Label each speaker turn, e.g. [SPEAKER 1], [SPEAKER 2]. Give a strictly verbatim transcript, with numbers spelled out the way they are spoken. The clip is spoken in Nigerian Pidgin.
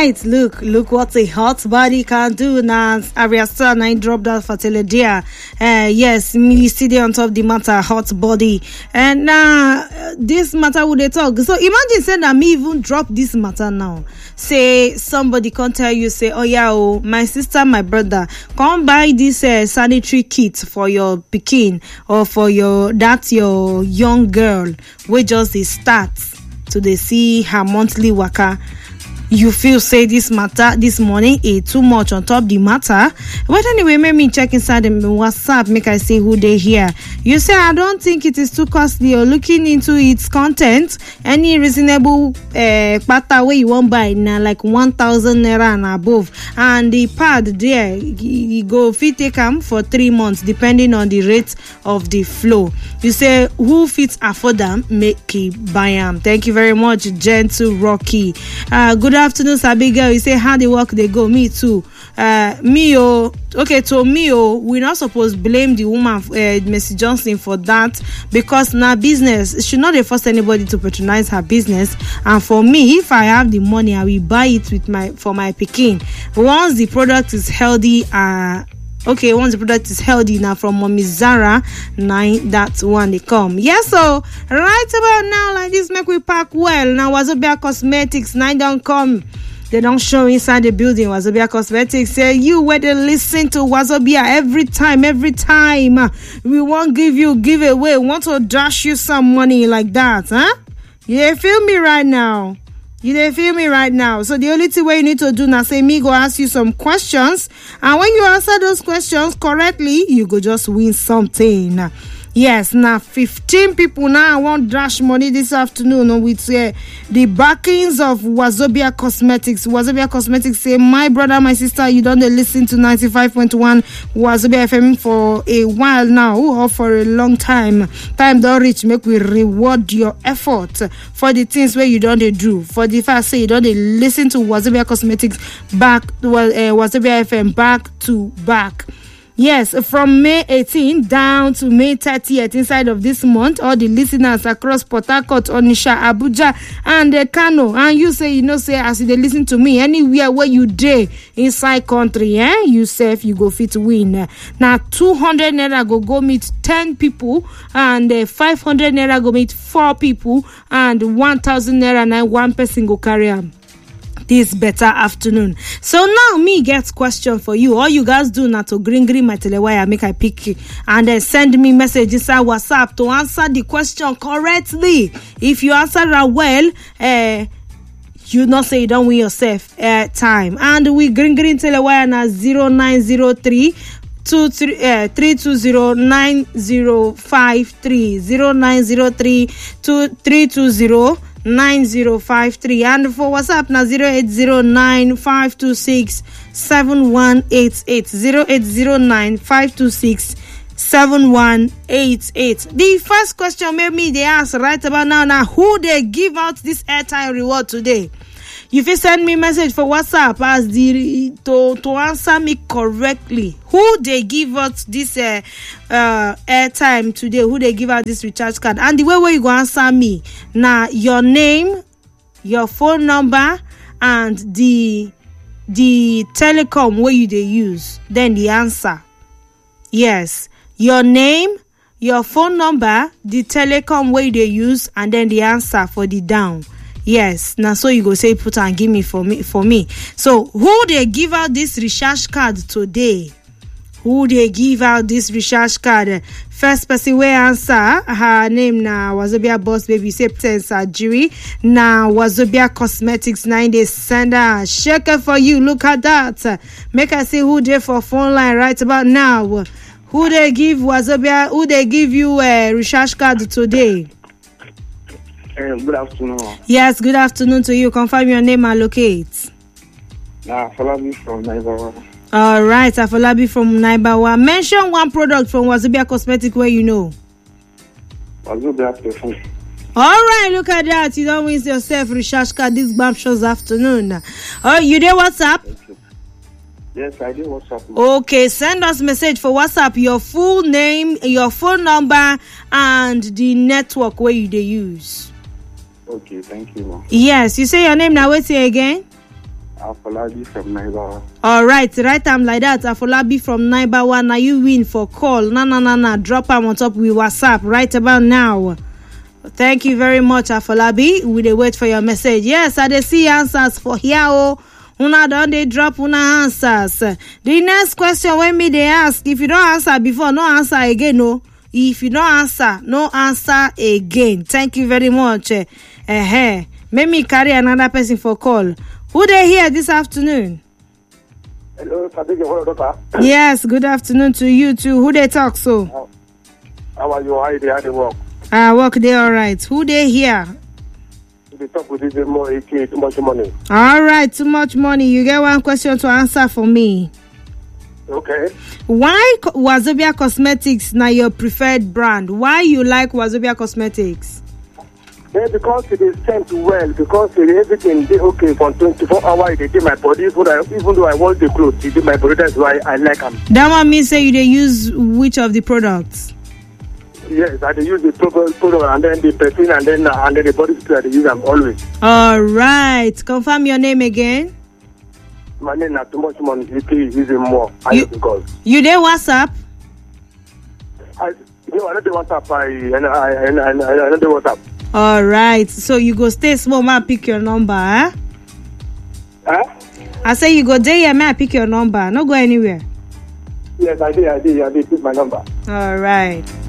[SPEAKER 1] right, look, look what a hot body can do now. Aria Star nine dropped out for Teledia. Uh, yes, me sitting on top of the matter, hot body. And now uh, this matter would they talk. So imagine saying that me even drop this matter now. Say somebody can tell you, say, oh yeah, oh, my sister, my brother, come buy this uh, sanitary kit for your pikin or for your that's your young girl. We just they start to they see her monthly waka. You feel say this matter this morning is too much on top the matter. But anyway, make me check inside the WhatsApp, make I see who they here. You say I don't think it is too costly or looking into its content. Any reasonable uh pata way you won't buy now like one thousand naira and above. And the pad there you go fit take them for three months depending on the rate of the flow. You say who fits afford them, make it buy them. Thank you very much, Gentle Rocky. Uh good afternoon, Abigail. You say how the work they go. Me too. Uh, me oh, okay. To me oh, we're not supposed to blame the woman, uh, Mercy Johnson, for that because now business should not force anybody to patronize her business. And for me, if I have the money, I will buy it with my for my pikin. Once the product is healthy, uh. Okay, once the product is healthy now from Mommy Zara nine, that's one they come. Yes, so right about now, like this, make we pack well. Now, Wazobia Cosmetics nine don't come. They don't show inside the building. Wazobia Cosmetics say you where they listen to Wazobia every time, every time. We won't give you giveaway. We want to dash you some money like that, huh? You feel me right now? You don't feel me right now. So the only thing way you need to do now, say me go ask you some questions. And when you answer those questions correctly, you go just win something. Yes, now fifteen people now want dash money this afternoon with uh, the backings of Wazobia Cosmetics. Wazobia Cosmetics say, my brother, my sister, you don't listen to ninety-five point one Wazobia F M for a while now or for a long time. Time don't reach, make we reward your effort for the things where you don't do. For the fact say you don't listen to Wazobia Cosmetics back, uh, Wazobia F M back to back. Yes, from May eighteenth down to May thirtieth inside of this month, all the listeners across Port Harcourt, Onisha, Abuja, and uh, Kano. And you say, you know, say, as they listen to me, anywhere where you day inside country, eh? You say, if you go fit win. Now, two hundred naira go go meet ten people, and uh, five hundred naira go meet four people, and one thousand naira now one person go carry them this better afternoon. So now me get question for you. All you guys do now to green green my telewire, make I pick you and then send me message inside WhatsApp to answer the question correctly. If you answer that well, uh you not say you don't win yourself uh, time. And we green green telewire na zero nine zero three two three uh, three two zero nine zero five three zero nine zero three two three two zero nine zero five three, and for WhatsApp now zero eight zero nine five two six seven one eight eight zero eight zero nine five two six seven one eight eight. The first question made me they ask right about now now who they give out this airtime reward today. If you send me message for WhatsApp as the to to answer me correctly, who they give out this uh, uh, airtime today, who they give out this recharge card, and the way where you go answer me now, your name, your phone number, and the the telecom where you they use, then the answer. Yes, your name, your phone number, the telecom where they use, and then the answer for the down. Yes, now so you go say put and give me for me for me. So who they give out this recharge card today? Who they give out this recharge card? First person we answer, her name now Wazobia Boss Baby September Sajiri. Now Wazobia Cosmetics nine days sender. Shake it for you. Look at that. Make I see who they for phone line right about now. Who they give Wazobia? Who they give you a recharge card today?
[SPEAKER 2] Uh, good afternoon.
[SPEAKER 1] Yes, good afternoon to you. Confirm your name and locate.
[SPEAKER 2] Nah, Afolabi from Naibawa.
[SPEAKER 1] All right, Afolabi from Naibawa. Mention one product from Wazobia Cosmetic where you know.
[SPEAKER 2] Wazobia perfume.
[SPEAKER 1] All right, look at that. You don't win yourself recharge card this bam shows afternoon. Oh, you there WhatsApp?
[SPEAKER 2] Yes, I do WhatsApp.
[SPEAKER 1] Okay, send us message for WhatsApp, your full name, your phone number, and the network where you they use.
[SPEAKER 2] Okay, thank you, ma'am.
[SPEAKER 1] Yes, you say your name now. Wait here again.
[SPEAKER 2] Afolabi from Naibawa.
[SPEAKER 1] All right, right am like that. Afolabi from Naibawa. Now you win for call. Na na na na. Drop am on top with WhatsApp right about now. Thank you very much, Afolabi. We dey wait for your message. Yes, I dey see answers for here. Oh, una don dey drop una answers. The next question when me dey ask, if you don't answer before, no answer again. No, if you don't answer, no answer again. Thank you very much. Eh, uh-huh. Make me carry another person for call. Who they here this afternoon?
[SPEAKER 2] Hello, Sadiq, doctor.
[SPEAKER 1] Yes, good afternoon to you too. Who they talk so?
[SPEAKER 2] How, how are you? How are you? How do you work?
[SPEAKER 1] Ah, work they all right. Who they here?
[SPEAKER 2] We talk with this more eighty, too much money.
[SPEAKER 1] All right, too much money. You get one question to answer for me.
[SPEAKER 2] Okay.
[SPEAKER 1] Why Co- Wazobia Cosmetics now your preferred brand? Why you like Wazobia Cosmetics?
[SPEAKER 2] Yeah, because it is sent well, because it, everything is okay for twenty-four hours. They did my body, even, I, even though I want the clothes, they did my body. That's why I like them.
[SPEAKER 1] That one means say you they use which of the products?
[SPEAKER 2] Yes, I use the product, product and then the perfume and then uh, and then the body spray. I use them always.
[SPEAKER 1] All right, confirm your name again.
[SPEAKER 2] My name not too much money. You can use it more. I
[SPEAKER 1] You-
[SPEAKER 2] because
[SPEAKER 1] You there WhatsApp?
[SPEAKER 2] I, you know, I know the WhatsApp. I and I and I, and I know the WhatsApp.
[SPEAKER 1] All right, so you go stay small, man. Pick your number, huh?
[SPEAKER 2] Huh?
[SPEAKER 1] I say you go there, yeah, man. Pick your number. Not go anywhere.
[SPEAKER 2] Yes, I did. I did. I did. Put my number.
[SPEAKER 1] All right.